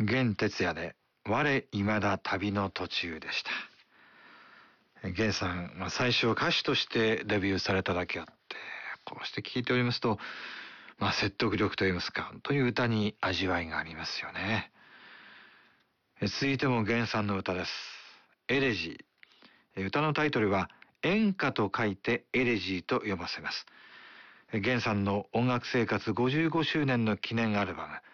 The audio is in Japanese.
弦哲也で我未だ旅の途中でした。弦さん、最初歌手としてデビューされただけあって、こうして聴いておりますと、説得力といいますか、本当に歌に味わいがありますよね。続いても弦さんの歌です。エレジー。歌のタイトルは演歌と書いてエレジーと読ませます。弦さんの音楽生活55周年の記念アルバム、